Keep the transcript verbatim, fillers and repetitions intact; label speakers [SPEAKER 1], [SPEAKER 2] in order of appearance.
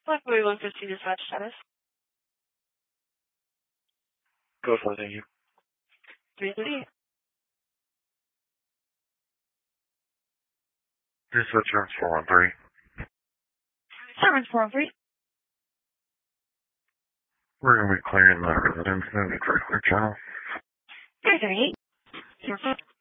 [SPEAKER 1] What were you going to see dispatch status?
[SPEAKER 2] Go for it, thank you.
[SPEAKER 1] three thirty.
[SPEAKER 2] Dispatch service four one three.
[SPEAKER 1] Service four one three.
[SPEAKER 2] We're going to be clearing the residence in the directly channel.
[SPEAKER 1] three thirty-eight. Zero five.